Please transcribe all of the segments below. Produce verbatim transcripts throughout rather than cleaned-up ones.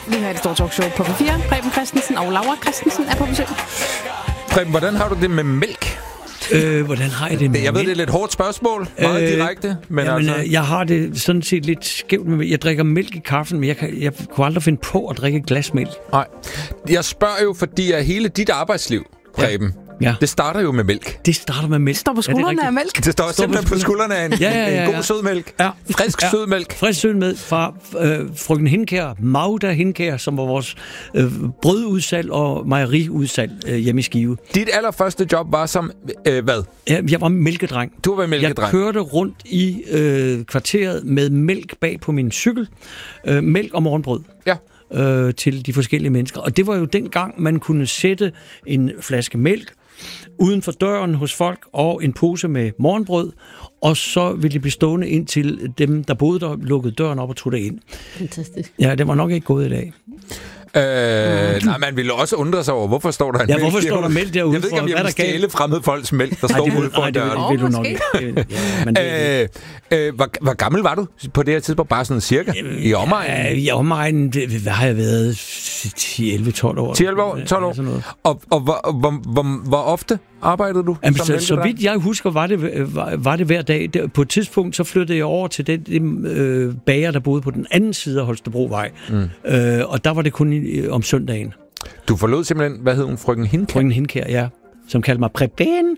Vi har et stort talkshow på P fire. Preben Christensen og Laura Christensen er på besøg. Preben, hvordan har du det med mælk? Øh, hvordan har jeg det med Jeg ved, mælk? det er et lidt hårdt spørgsmål. Meget øh, direkte. Men jamen, altså... jeg har det sådan set lidt skævt med Jeg drikker mælk i kaffen, men jeg, kan, jeg kunne aldrig finde på at drikke et glas mælk. Nej. Jeg spørger jo, fordi at hele dit arbejdsliv, Preben, ja. Ja. Det starter jo med mælk. Det starter med mælk. Det står på skuldrene ja, af mælk. Det står, står simpelthen på skuldrene af en, ja, ja, ja, ja. en god sødmælk. Ja. Frisk ja. sødmælk. Frisk sødmælk fra øh, frøken Hindkær, Magda Hindkær, som var vores øh, brødudsalg og mejeriudsalg øh, hjemme i Skive. Dit allerførste job var som, øh, hvad? Ja, jeg var mælkedreng. Du var mælkedreng. Jeg kørte rundt i øh, kvarteret med mælk bag på min cykel. Øh, mælk og morgenbrød. Ja. Øh, til de forskellige mennesker. Og det var jo dengang, man kunne sætte en flaske mælk uden for døren hos folk, og en pose med morgenbrød, og så ville de blive stående ind til dem, der boede der, lukkede døren op og tog det ind. Fantastisk. Ja, det var nok ikke gået i dag. Øh, nej, man ville også undre sig over, hvorfor står der en ja, mælk hvorfor står der mælk derude? Jeg ved ikke, om jeg vil stjæle fremmede folks mælk, der nej, står det vil, ude for nej, døren. Nej, det vil du nok ikke. Ja, men det, øh, øh, hvor, hvor gammel var du på det her tidspunkt? Bare sådan cirka? I omegnen? Ja, i omegnen, hvad har jeg været? ti, elleve, tolv år. ti, elleve år? tolv år? Ja, og og hvor, hvor, hvor, hvor ofte arbejdede du Jamen, som så, så vidt jeg husker, var det, var, var det hver dag. På et tidspunkt, så flyttede jeg over til den, den øh, bager, der boede på den anden side af Holstebrovej. Mm. Øh, og der var det kun i, om søndagen. Du forlod simpelthen, hvad hed hun, frøken Hindkær? Frøken Hindkær, ja. Som kaldte mig Preben.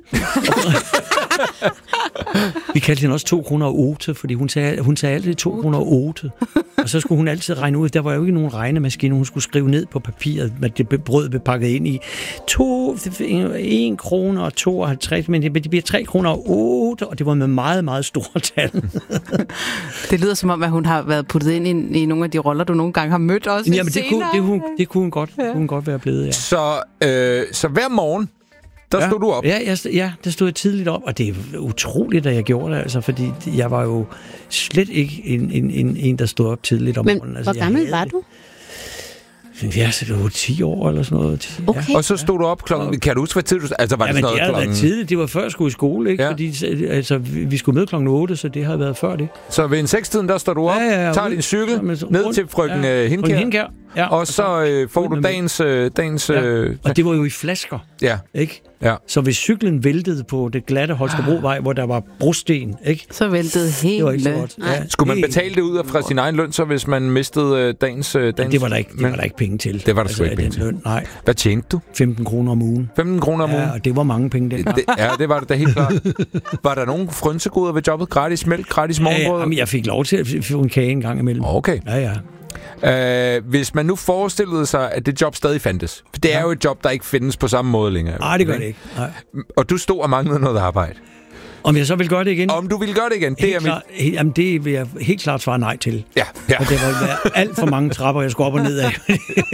Vi kaldte hende også to kroner og otte, fordi hun sagde, hun sagde altid to kroner og otte. Og så skulle hun altid regne ud. Der var jo ikke nogen regnemaskine. Hun skulle skrive ned på papiret, hvad det brød blev pakket ind i. To, en krone og tooghalvtreds, men det bliver tre kroner og otte, og det var med meget, meget store tal. Det lyder som om, at hun har været puttet ind i, i nogle af de roller, du nogle gange har mødt også. Jamen, det kunne, det, kunne, det kunne hun godt, ja. kunne hun godt være blevet, ja. Så, øh, så hver morgen, der ja. stod du op? Ja, jeg, ja, der stod jeg tidligt op, og det er utroligt, at jeg gjorde det, altså, fordi jeg var jo slet ikke en, en, en, en der stod op tidligt om Men morgenen. Altså, hvor gammel var du? Ja, så det var ti år eller sådan noget. Okay. Ja. Og så stod du op klokken... Kan du huske, hvad tid du... Altså, var ja, det men sådan det noget havde klokken... været tidligt. Det var før jeg skulle i skole, ikke? Ja. Fordi altså, vi skulle møde klokken otte, så det havde været før det. Så ved en sekstiden, der står du op, ja, ja, ja, tager ud, din cykel, ja, ned rundt, til frøken ja, Hindkær, Hindkær. Ja, og så øh, får du dagens... Øh, dagens ja. øh, og det var jo i flasker, ja. ikke? Ja. Så hvis cyklen væltede på det glatte Holstebrovej, hvor der var brosten, ikke? Så væltede helt... Det var ikke så godt. Ja. Skulle man betale det ud af fra sin egen løn, så hvis man mistede øh, dagens... Øh, dagens ja, det var der ikke, det var der ikke penge til. Det var der altså, sgu ikke penge til. Løn, nej. Hvad tjente du? femten kroner om ugen. femten kroner om ugen? Ja, og det var mange penge dengang. Det, ja, det var det da helt klart. Var der nogen frynsegoder ved jobbet? Gratis mælk, gratis morgenbrød? Ja, jamen, jeg fik lov til at få en kage en gang imellem. Okay. Ja, ja. Uh, hvis man nu forestillede sig, at det job stadig fandtes. For det ja. er jo et job, der ikke findes på samme måde længere. Nej, det gør det ikke. Nej. Og du stod og manglede noget arbejde. Om jeg så vil gøre det igen? Om du vil gøre det igen, det helt er klar, mit... Helt, jamen, det vil jeg helt klart svare nej til. Ja, ja. Og det var alt for mange trapper, jeg skulle op og ned af.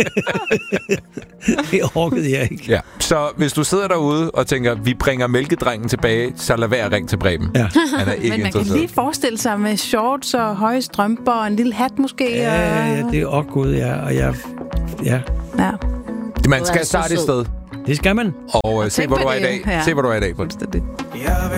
Det orkede jeg ikke. Ja. Så hvis du sidder derude og tænker, vi bringer mælkedrengen tilbage, så lad være at ringe til Preben. Ja. Han er ikke Men man kan lige forestille sig med shorts og høje strømper og en lille hat måske. Ja, ja, ja, det er også gået, ja. Og jeg, ja. ja. Man skal starte et sted. Det skal man. Og, og se, hvor du er i dag. Ja. Se, hvor du er i dag.